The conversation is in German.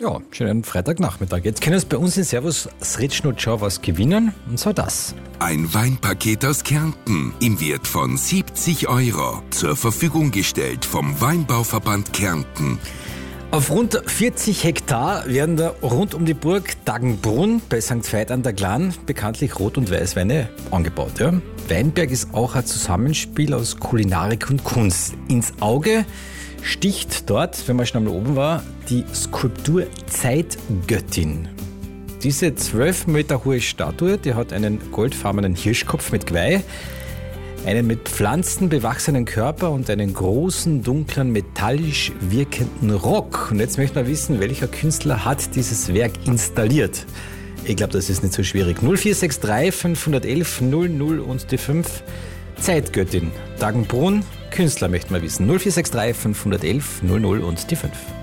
Ja, schönen Freitagnachmittag. Jetzt können Sie bei uns in Servus Sretschnutschau was gewinnen, und zwar das. Ein Weinpaket aus Kärnten im Wert von 70 €. Zur Verfügung gestellt vom Weinbauverband Kärnten. Auf rund 40 Hektar werden da rund um die Burg Daggenbrunn bei St. Veit an der Glan bekanntlich Rot- und Weißweine angebaut. Ja. Weinberg ist auch ein Zusammenspiel aus Kulinarik und Kunst. Ins Auge sticht dort, wenn man schon einmal oben war, die Skulptur Zeitgöttin. Diese 12 Meter hohe Statue, die hat einen goldfarbenen Hirschkopf mit Geweih, einen mit Pflanzen bewachsenen Körper und einen großen, dunklen, metallisch wirkenden Rock. Und jetzt möchte man wissen, welcher Künstler hat dieses Werk installiert. Ich glaube, das ist nicht so schwierig. 0463 511 00 und die 5. Zeitgöttin. Daggenbrunn, Künstler möchten wir wissen. 0463 511 00 und die 5.